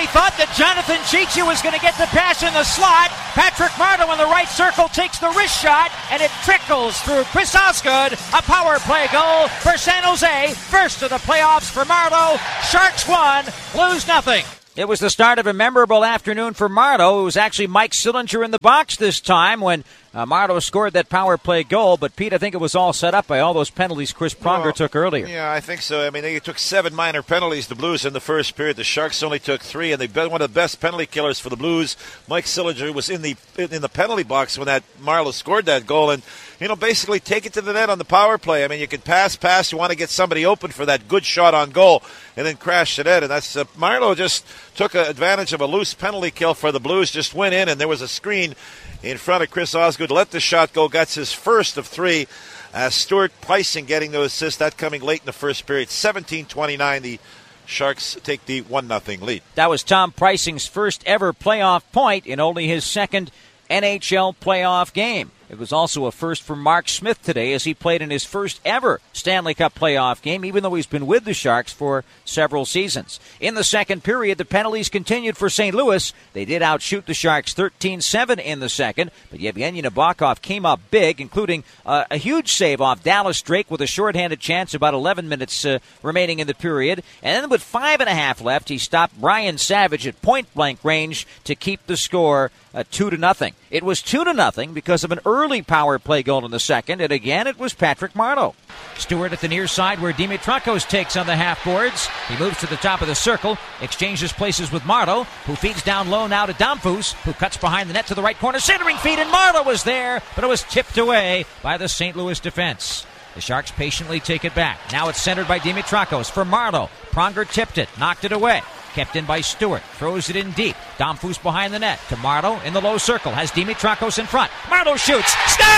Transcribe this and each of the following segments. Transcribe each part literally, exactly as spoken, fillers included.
Everybody thought that Jonathan Chichu was going to get the pass in the slot. Patrick Marleau in the right circle takes the wrist shot, and it trickles through Chris Osgood. A power play goal for San Jose. First of the playoffs for Marleau. Sharks won, Blues nothing. It was the start of a memorable afternoon for Marleau. It was actually Mike Sillinger in the box this time when uh, Marleau scored that power play goal. But, Pete, I think it was all set up by all those penalties Chris Pronger well, took earlier. Yeah, I think so. I mean, they took seven minor penalties, the Blues, in the first period. The Sharks only took three, and they've been one of the best penalty killers for the Blues. Mike Sillinger was in the in the penalty box when that Marleau scored that goal. And, you know, basically take it to the net on the power play. I mean, you can pass, pass. You want to get somebody open for that good shot on goal and then crash the net. And that's uh, Marleau just took advantage of a loose penalty kill for the Blues, just went in, and there was a screen in front of Chris Osgood. Let the shot go, got his first of three. Uh, Stuart Pricing getting the assist, that coming late in the first period. seventeen twenty-nine, the Sharks take the one nothing lead. That was Tom Pricing's first ever playoff point in only his second N H L playoff game. It was also a first for Mark Smith today as he played in his first ever Stanley Cup playoff game, even though he's been with the Sharks for several seasons. In the second period, the penalties continued for Saint Louis. They did outshoot the Sharks thirteen seven in the second, but Yevgeny Nabokov came up big, including uh, a huge save off Dallas Drake with a shorthanded chance about eleven minutes uh, remaining in the period. And then with five and a half left, he stopped Brian Savage at point-blank range to keep the score uh, two to nothing. It was two to nothing because of an early early power play goal in the second, and again it was Patrick Marleau. Stewart at the near side where Dimitrakos takes on the half boards. He moves to the top of the circle, exchanges places with Marleau, who feeds down low now to Damphus, who cuts behind the net to the right corner, centering feed, and Marleau was there, but it was tipped away by the Saint Louis defense. The Sharks patiently take it back. Now it's centered by Dimitrakos for Marleau. Pronger tipped it, knocked it away. Kept in by Stewart, throws it in deep. Damphus behind the net to Marleau in the low circle, has Dimitrakos in front. Marleau shoots,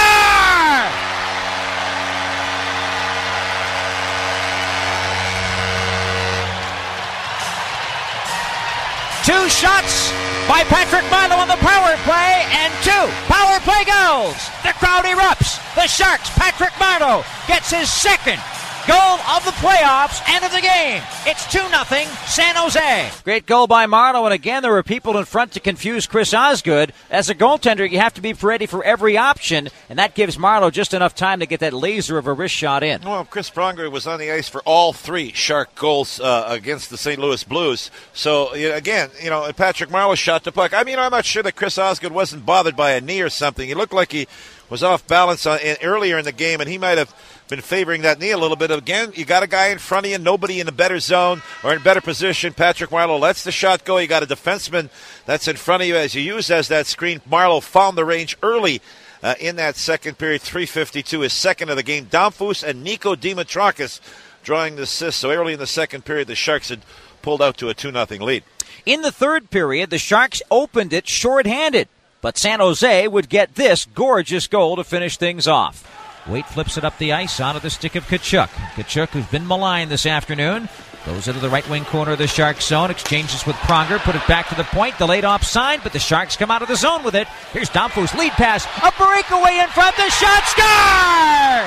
score! Two shots by Patrick Marleau on the power play, and two power play goals. The crowd erupts. The Sharks, Patrick Marleau, gets his second goal of the playoffs and of the game. It's two nothing San Jose. Great goal by Marleau, and again there were people in front to confuse Chris Osgood. As a goaltender, you have to be ready for every option, and that gives Marleau just enough time to get that laser of a wrist shot in. Well, Chris Pronger was on the ice for all three Shark goals uh, against the Saint Louis Blues. So, you know, again, you know, Patrick Marleau shot the puck. I mean, I'm not sure that Chris Osgood wasn't bothered by a knee or something. He looked like he was off balance on, in, earlier in the game, and he might have been favoring that knee a little bit. Again, you got a guy in front of you, nobody in a better zone or in better position. Patrick Marleau lets the shot go. You got a defenseman that's in front of you as you use as that screen. Marleau found the range early uh, in that second period. three fifty-two, his second of the game. Damphus and Nico Dimitrakis drawing the assist. So early in the second period, the Sharks had pulled out to a two nothing lead. In the third period, the Sharks opened it shorthanded, but San Jose would get this gorgeous goal to finish things off. Waite flips it up the ice onto the stick of Tkachuk. Tkachuk, who's been maligned this afternoon, goes into the right wing corner of the Sharks zone, exchanges with Pronger, put it back to the point, delayed offside, but the Sharks come out of the zone with it. Here's Damphus, lead pass, a breakaway in front, the shot, score!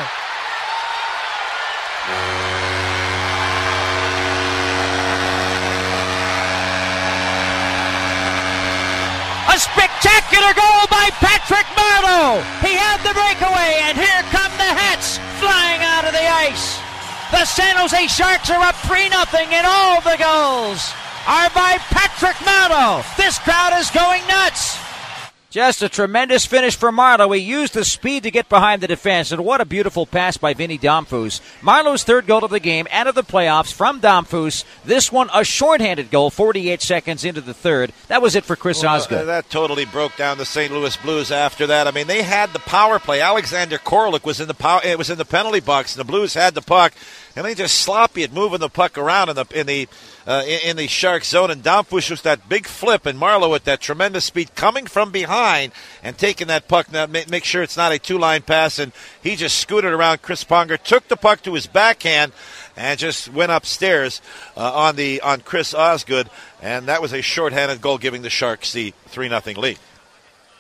A spectacular goal by Patrick Marleau. He had the breakaway, and here come the Hats flying out of the ice. The San Jose Sharks are up three nothing, and all the goals are by Patrick Marleau. This crowd is going nuts. Just a tremendous finish for Marleau. He used the speed to get behind the defense, and what a beautiful pass by Vinny Damphus. Marleau's third goal of the game and of the playoffs from Damphus. This one a shorthanded goal, forty-eight seconds into the third. That was it for Chris well, Osgood. Uh, that totally broke down the Saint Louis Blues after that. I mean, they had the power play. Alexander Korlich was in the power, it was in the penalty box, and the Blues had the puck, and they just sloppy at moving the puck around in the in the uh, in, in the Sharks zone. And Damphus was that big flip, and Marleau with that tremendous speed coming from behind and taking that puck. Now make, make sure it's not a two-line pass, and he just scooted around Chris Pronger, took the puck to his backhand, and just went upstairs uh, on the on Chris Osgood, and that was a shorthanded goal, giving the Sharks the three nothing lead.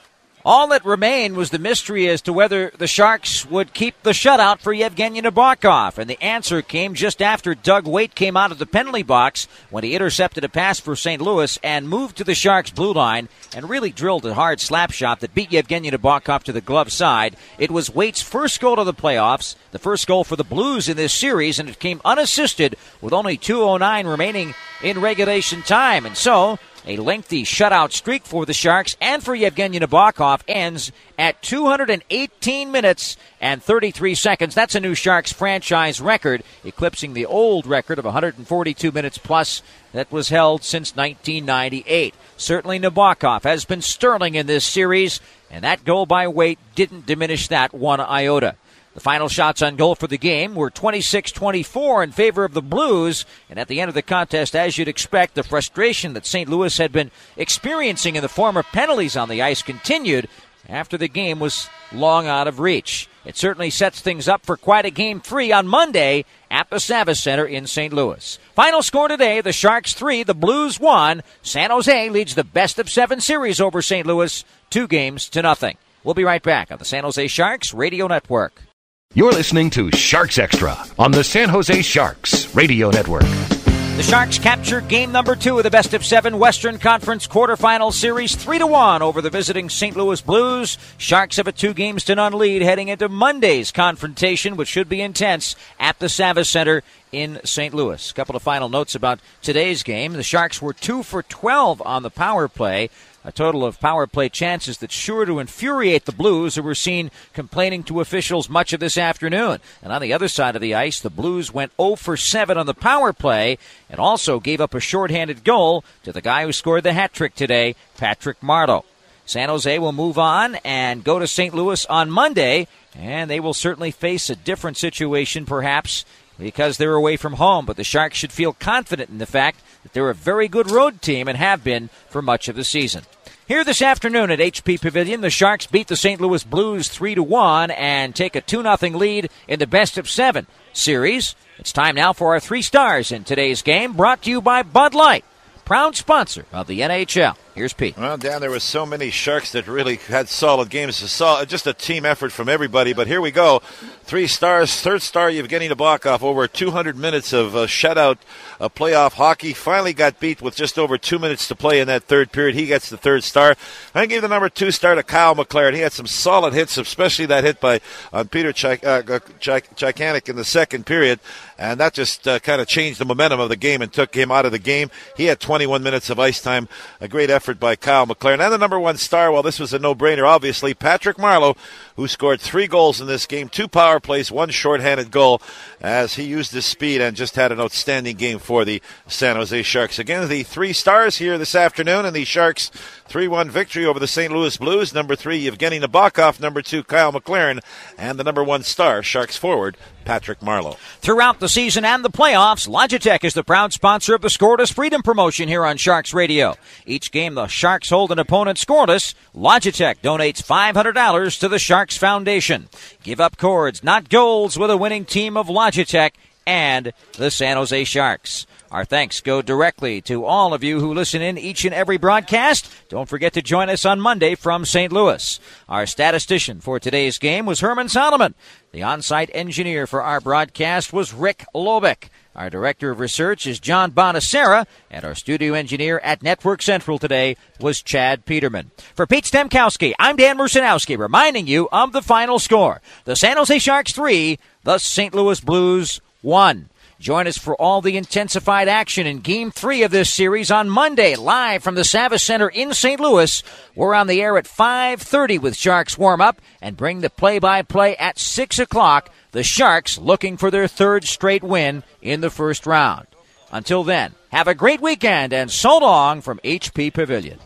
All that remained was the mystery as to whether the Sharks would keep the shutout for Yevgeny Nabokov, and the answer came just after Doug Weight came out of the penalty box when he intercepted a pass for Saint Louis and moved to the Sharks' blue line and really drilled a hard slap shot that beat Yevgeny Nabokov to the glove side. It was Wait's first goal of the playoffs, the first goal for the Blues in this series, and it came unassisted with only two oh nine remaining in regulation time. And so a lengthy shutout streak for the Sharks and for Yevgeny Nabokov ends at two hundred eighteen minutes and thirty-three seconds. That's a new Sharks franchise record, eclipsing the old record of one hundred forty-two minutes plus that was held since nineteen ninety-eight. Certainly Nabokov has been sterling in this series, and that goal by Weight didn't diminish that one iota. The final shots on goal for the game were twenty-six twenty-four in favor of the Blues, and at the end of the contest, as you'd expect, the frustration that Saint Louis had been experiencing in the form of penalties on the ice continued after the game was long out of reach. It certainly sets things up for quite a game three on Monday at the Savvis Center in Saint Louis. Final score today, the Sharks three, the Blues one. San Jose leads the best of seven series over Saint Louis, two games to nothing. We'll be right back on the San Jose Sharks Radio Network. You're listening to Sharks Extra on the San Jose Sharks Radio Network. The Sharks capture game number two of the best of seven Western Conference quarterfinal series, three to one over the visiting Saint Louis Blues. Sharks have a two games to none lead heading into Monday's confrontation, which should be intense at the Savvis Center in Saint Louis. A couple of final notes about today's game. The Sharks were two for twelve on the power play. A total of power play chances that's sure to infuriate the Blues, who were seen complaining to officials much of this afternoon. And on the other side of the ice, the Blues went oh for seven on the power play and also gave up a shorthanded goal to the guy who scored the hat trick today, Patrick Marleau. San Jose will move on and go to Saint Louis on Monday, and they will certainly face a different situation perhaps because they're away from home. But the Sharks should feel confident in the fact that they're a very good road team and have been for much of the season. Here this afternoon at H P Pavilion, the Sharks beat the Saint Louis Blues three to one and take a two nothing lead in the best of seven series. It's time now for our three stars in today's game, brought to you by Bud Light, proud sponsor of the N H L. Here's Pete. Well, Dan, there were so many Sharks that really had solid games. Just a team effort from everybody. But here we go. Three stars. Third star, Yevgeny Nabokov. Over two hundred minutes of uh, shutout uh, playoff hockey. Finally got beat with just over two minutes to play in that third period. He gets the third star. I give the number two star to Kyle McLaren. He had some solid hits, especially that hit by on Peter Ch- uh, Ch- Chikanik in the second period. And that just uh, kind of changed the momentum of the game and took him out of the game. He had twenty-one minutes of ice time. A great effort by Kyle McLaren. And the number one star, well, this was a no-brainer, obviously, Patrick Marleau, who scored three goals in this game, two power plays, one shorthanded goal, as he used his speed and just had an outstanding game for the San Jose Sharks. Again, the three stars here this afternoon, and the Sharks three one victory over the Saint Louis Blues. Number three, Yevgeny Nabokov. Number two, Kyle McLaren. And the number one star, Sharks forward, Patrick Marleau. Throughout the season and the playoffs, Logitech is the proud sponsor of the Scoreless Freedom promotion here on Sharks Radio. Each game the Sharks hold an opponent scoreless, Logitech donates five hundred dollars to the Sharks Foundation. Give up cords, not goals, with a winning team of Logitech and the San Jose Sharks. Our thanks go directly to all of you who listen in each and every broadcast. Don't forget to join us on Monday from Saint Louis. Our statistician for today's game was Herman Solomon. The on-site engineer for our broadcast was Rick Lobick. Our director of research is John Bonacera, and our studio engineer at Network Central today was Chad Peterman. For Pete Stemkowski, I'm Dan Mercenowski, reminding you of the final score. The San Jose Sharks three, the Saint Louis Blues one. Join us for all the intensified action in Game three of this series on Monday, live from the Savvis Center in Saint Louis. We're on the air at five thirty with Sharks warm-up and bring the play-by-play at six o'clock. The Sharks looking for their third straight win in the first round. Until then, have a great weekend and so long from H P Pavilion.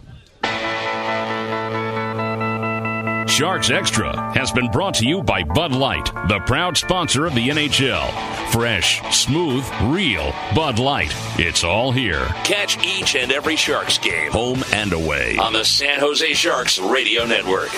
Sharks Extra has been brought to you by Bud Light, the proud sponsor of the N H L. Fresh, smooth, real Bud Light. It's all here. Catch each and every Sharks game, home and away, on the San Jose Sharks Radio Network.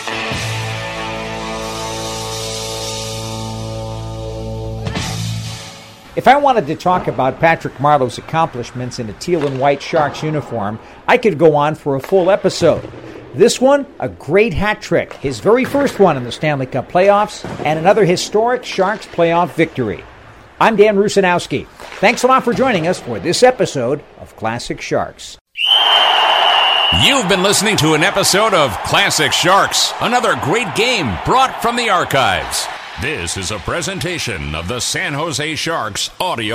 If I wanted to talk about Patrick Marleau's accomplishments in a teal and white Sharks uniform, I could go on for a full episode. This one, a great hat trick, his very first one in the Stanley Cup playoffs, and another historic Sharks playoff victory. I'm Dan Rusanowski. Thanks a lot for joining us for this episode of Classic Sharks. You've been listening to an episode of Classic Sharks, another great game brought from the archives. This is a presentation of the San Jose Sharks Audio